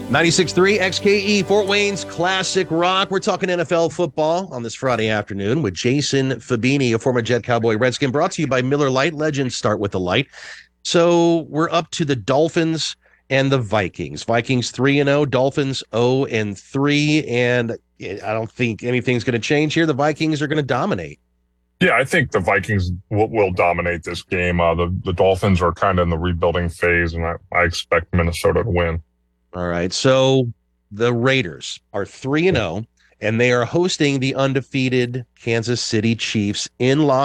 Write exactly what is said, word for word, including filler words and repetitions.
ninety-six point three X K E, Fort Wayne's Classic Rock. We're talking N F L football on this Friday afternoon with Jason Fabini, a former Jet Cowboy Redskin, brought to you by Miller Lite. Legends start with the light. So we're up to the Dolphins and the Vikings. Vikings three and oh, Dolphins oh and three, and I don't think anything's going to change here. The Vikings are going to dominate. Yeah, I think the Vikings will, will dominate this game. Uh, the, the Dolphins are kind of in the rebuilding phase, and I, I expect Minnesota to win. All right. So the Raiders are three and oh, and they are hosting the undefeated Kansas City Chiefs in Los